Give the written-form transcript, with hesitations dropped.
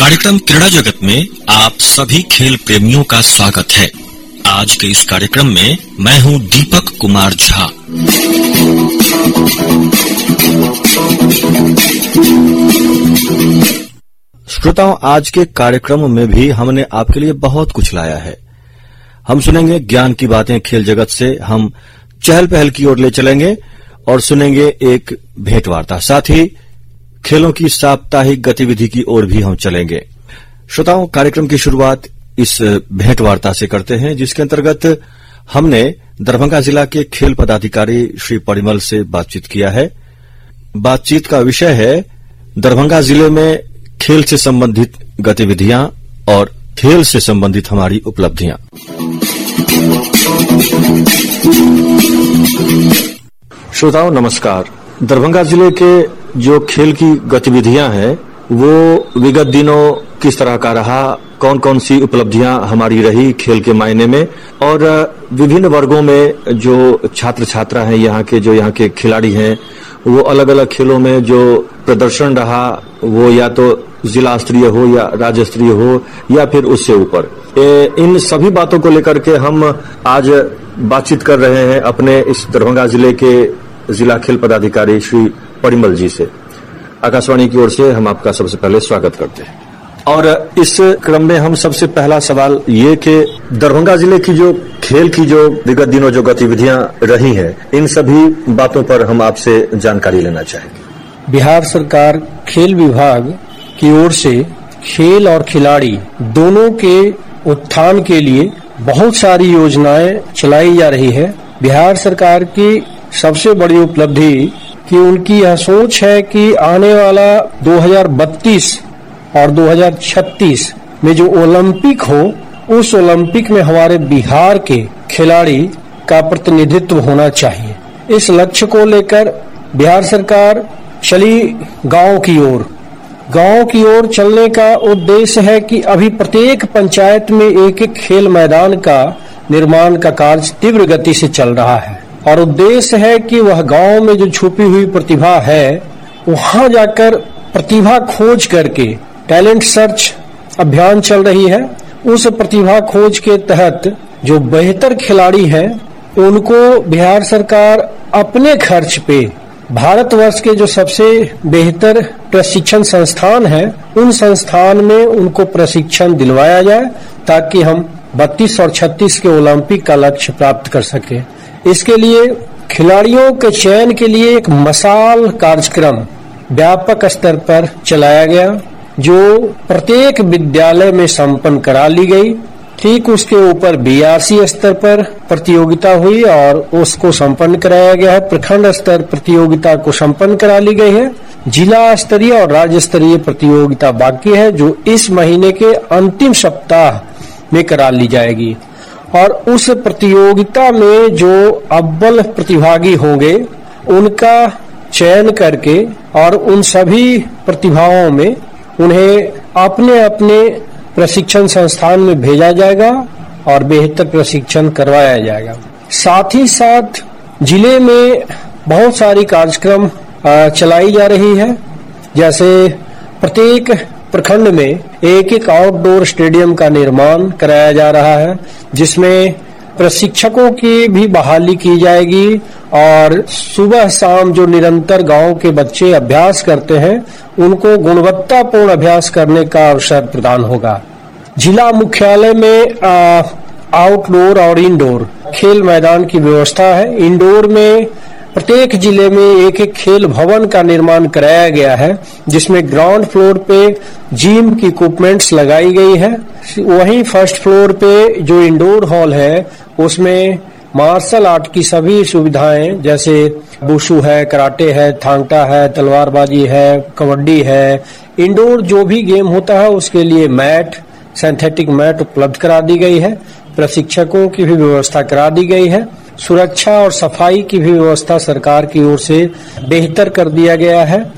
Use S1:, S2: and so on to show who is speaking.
S1: कार्यक्रम क्रीड़ा जगत में आप सभी खेल प्रेमियों का स्वागत है। आज के इस कार्यक्रम में मैं हूं दीपक कुमार झा। श्रोताओं, आज के कार्यक्रम में भी हमने आपके लिए बहुत कुछ लाया है। हम सुनेंगे ज्ञान की बातें खेल जगत से, हम चहल पहल की ओर ले चलेंगे और सुनेंगे एक भेंट वार्ता। साथ ही खेलों की साप्ताहिक गतिविधि की ओर भी हम चलेंगे। श्रोताओं, कार्यक्रम की शुरुआत इस भेंट वार्ता से करते हैं, जिसके अंतर्गत हमने दरभंगा जिला के खेल पदाधिकारी श्री परिमल से बातचीत किया है। बातचीत का विषय है दरभंगा जिले में खेल से संबंधित गतिविधियां और खेल से संबंधित हमारी उपलब्धियां। श्रोताओं नमस्कार। दरभंगा जिले के जो खेल की गतिविधियां हैं वो विगत दिनों किस तरह का रहा, कौन कौन सी उपलब्धियां हमारी रही खेल के मायने में, और विभिन्न वर्गों में जो छात्र छात्रा हैं, यहाँ के खिलाड़ी हैं, वो अलग अलग खेलों में जो प्रदर्शन रहा वो या तो जिला स्तरीय हो या राज्य स्तरीय हो या फिर उससे ऊपर, इन सभी बातों को लेकर के हम आज बातचीत कर रहे हैं अपने इस दरभंगा जिले के जिला खेल पदाधिकारी श्री परिमल जी से। आकाशवाणी की ओर से हम आपका सबसे पहले स्वागत करते हैं। और इस क्रम में हम सबसे पहला सवाल ये कि दरभंगा जिले की जो खेल की जो विगत दिनों जो गतिविधियां रही हैं, इन सभी बातों पर हम आपसे जानकारी लेना चाहेंगे।
S2: बिहार सरकार खेल विभाग की ओर से खेल और खिलाड़ी दोनों के उत्थान के लिए बहुत सारी योजनाएं चलाई जा रही है। बिहार सरकार की सबसे बड़ी उपलब्धि कि उनकी यह सोच है कि आने वाला 2032 और 2036 में जो ओलंपिक हो, उस ओलंपिक में हमारे बिहार के खिलाड़ी का प्रतिनिधित्व होना चाहिए। इस लक्ष्य को लेकर बिहार सरकार चली गांव की ओर चलने का उद्देश्य है कि अभी प्रत्येक पंचायत में एक एक खेल मैदान का निर्माण का कार्य तीव्र गति से चल रहा है और उद्देश्य है कि वह गांव में जो छुपी हुई प्रतिभा है वहां जाकर प्रतिभा खोज करके टैलेंट सर्च अभियान चल रही है। उस प्रतिभा खोज के तहत जो बेहतर खिलाड़ी हैं उनको बिहार सरकार अपने खर्च पे भारतवर्ष के जो सबसे बेहतर प्रशिक्षण संस्थान है उन संस्थान में उनको प्रशिक्षण दिलवाया जाए ताकि हम 32 और 36 के ओलंपिक का लक्ष्य प्राप्त कर सके। इसके लिए खिलाड़ियों के चयन के लिए एक मसाल कार्यक्रम व्यापक स्तर पर चलाया गया जो प्रत्येक विद्यालय में संपन्न करा ली गई। ठीक उसके ऊपर BRC स्तर पर प्रतियोगिता हुई और उसको संपन्न कराया गया है। प्रखंड स्तर प्रतियोगिता को संपन्न करा ली गई है। जिला स्तरीय और राज्य स्तरीय प्रतियोगिता बाकी है जो इस महीने के अंतिम सप्ताह में करा ली जाएगी और उस प्रतियोगिता में जो अव्वल प्रतिभागी होंगे उनका चयन करके और उन सभी प्रतिभाओं में उन्हें अपने अपने प्रशिक्षण संस्थान में भेजा जाएगा और बेहतर प्रशिक्षण करवाया जाएगा। साथ ही साथ जिले में बहुत सारी कार्यक्रम चलाई जा रही है, जैसे प्रत्येक प्रखंड में एक एक आउटडोर स्टेडियम का निर्माण कराया जा रहा है जिसमें प्रशिक्षकों की भी बहाली की जाएगी और सुबह शाम जो निरंतर गांव के बच्चे अभ्यास करते हैं उनको गुणवत्तापूर्ण अभ्यास करने का अवसर प्रदान होगा। जिला मुख्यालय में आउटडोर और इंडोर खेल मैदान की व्यवस्था है। इंडोर में प्रत्येक जिले में एक एक खेल भवन का निर्माण कराया गया है जिसमें ग्राउंड फ्लोर पे जिम की इक्विपमेंट्स लगाई गई है। वहीं फर्स्ट फ्लोर पे जो इंडोर हॉल है उसमें मार्शल आर्ट की सभी सुविधाएं जैसे वुशु है, कराटे है, थांगटा है, तलवारबाजी है, कबड्डी है, इंडोर जो भी गेम होता है उसके लिए मैट, सिंथेटिक मैट उपलब्ध करा दी गई है। प्रशिक्षकों की भी व्यवस्था करा दी गई है। सुरक्षा और सफाई की भी व्यवस्था सरकार की ओर से बेहतर कर दिया गया है।